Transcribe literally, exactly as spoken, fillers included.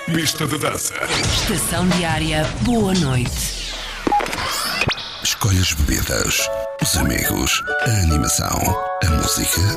Pista de dança. Estação Diária, boa noite. Escolhe as bebidas, os amigos, a animação, a música